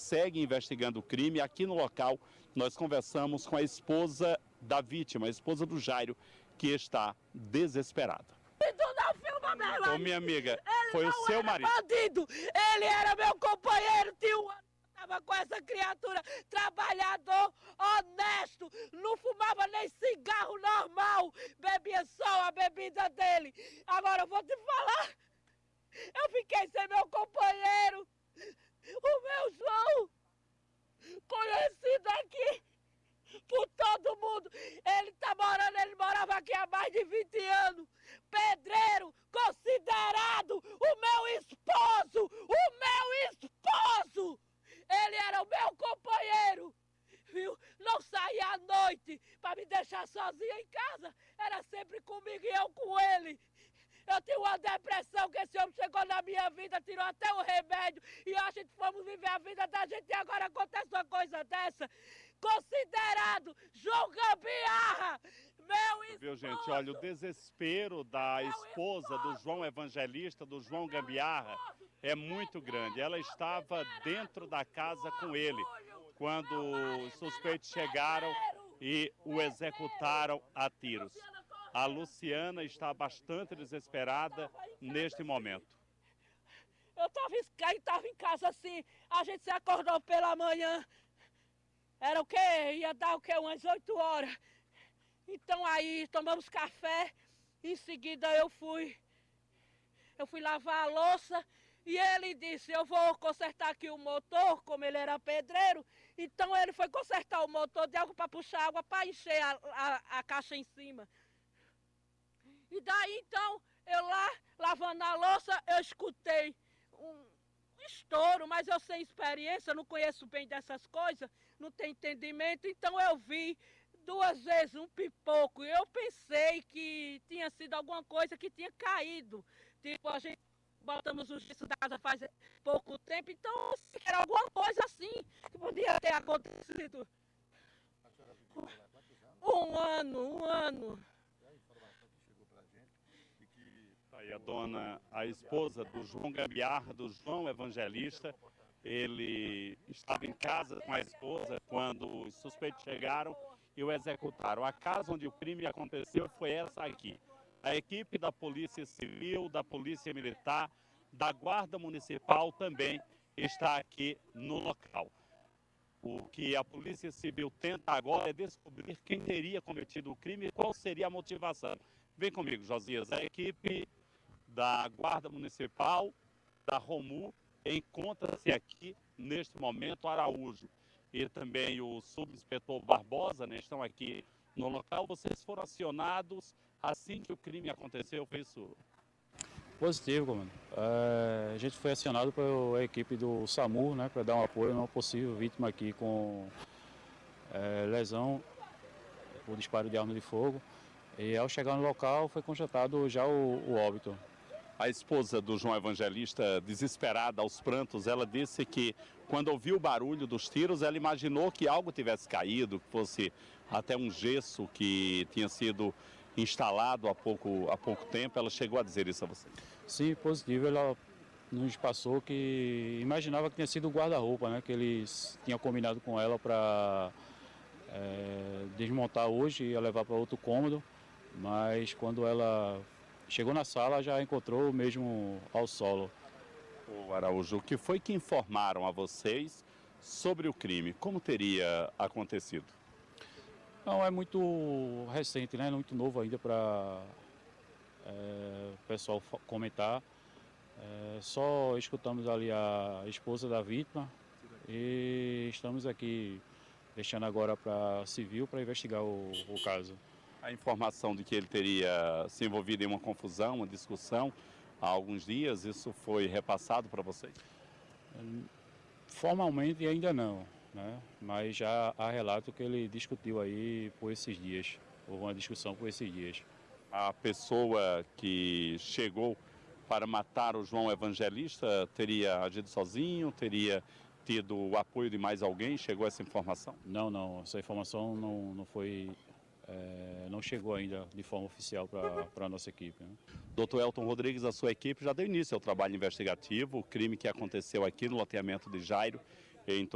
segue investigando o crime. Aqui no local, nós conversamos com a esposa da vítima, a esposa do Jairo, que está desesperada. Não filma meu marido. Ô, minha amiga, Ele foi o não seu era marido? Bandido, ele era meu companheiro, tinha um ano que eu tava com essa criatura, trabalhador, honesto, não fumava nem cigarro normal, bebia só a bebida dele. Agora eu vou te falar, eu fiquei sem meu companheiro, o meu João, conhecido aqui por todo mundo. Ele morava aqui há mais de 20 anos. Pedreiro, considerado o meu esposo. Ele era o meu companheiro. Viu? Não saía à noite para me deixar sozinha em casa. Era sempre comigo e eu com ele. Eu tinha uma depressão que esse homem chegou na minha vida, tirou até o remédio. E a gente fomos viver a vida da gente e agora acontece uma coisa dessa. Considerado João Gambiarra, meu esposo. Viu, gente? Olha, o desespero da esposa do João Evangelista, do João Gambiarra, é muito grande. Ela estava dentro da casa com ele quando os suspeitos chegaram e o executaram a tiros. A Luciana está bastante desesperada neste momento. Eu estava em casa assim, a gente se acordou pela manhã. Era o quê? Ia dar o quê? Umas 8 horas. Então aí tomamos café, em seguida eu fui lavar a louça e ele disse, eu vou consertar aqui o motor, como ele era pedreiro. Então ele foi consertar o motor de água para puxar água para encher a caixa em cima. E daí então, eu lá, lavando a louça, eu escutei um estouro, mas eu sem experiência, não conheço bem dessas coisas, não tenho entendimento, então eu vi 2 vezes um pipoco e eu pensei que tinha sido alguma coisa que tinha caído. Tipo, a gente botamos o gesso da casa faz pouco tempo, então era alguma coisa assim que podia ter acontecido. Um ano. Aí a esposa do João Gambiarra, do João Evangelista, ele estava em casa com a esposa quando os suspeitos chegaram e o executaram. A casa onde o crime aconteceu foi essa aqui. A equipe da Polícia Civil, da Polícia Militar, da Guarda Municipal também está aqui no local. O que a Polícia Civil tenta agora é descobrir quem teria cometido o crime e qual seria a motivação. Vem comigo, Josias. A equipe da Guarda Municipal, da Romu, encontra-se aqui, neste momento, Araújo e também o subinspetor Barbosa, né, estão aqui no local. Vocês foram acionados assim que o crime aconteceu, foi isso? Positivo, comando. A gente foi acionado pela equipe do SAMU, né, para dar um apoio a uma possível vítima aqui com lesão por disparo de arma de fogo. E ao chegar no local foi constatado já o óbito. A esposa do João Evangelista, desesperada aos prantos, ela disse que quando ouviu o barulho dos tiros, ela imaginou que algo tivesse caído, que fosse até um gesso que tinha sido instalado há pouco tempo. Ela chegou a dizer isso a você? Sim, positivo. Ela nos passou que imaginava que tinha sido o guarda-roupa, né? Que eles tinham combinado com ela para desmontar hoje e ia levar para outro cômodo, mas quando ela chegou na sala já encontrou mesmo ao solo. O Araújo, o que foi que informaram a vocês sobre o crime? Como teria acontecido? Não, é muito recente, né? Muito novo ainda para o pessoal comentar. Só escutamos ali a esposa da vítima e estamos aqui deixando agora para civil para investigar o caso. A informação de que ele teria se envolvido em uma confusão, uma discussão há alguns dias, isso foi repassado para vocês? Formalmente ainda não, né? Mas já há relato que ele discutiu aí por esses dias, houve uma discussão por esses dias. A pessoa que chegou para matar o João Evangelista teria agido sozinho, teria tido o apoio de mais alguém? Chegou essa informação? Não, essa informação não foi... não chegou ainda de forma oficial para a nossa equipe, né? Dr. Elton Rodrigues, a sua equipe já deu início ao trabalho investigativo, o crime que aconteceu aqui no loteamento de Jairo, em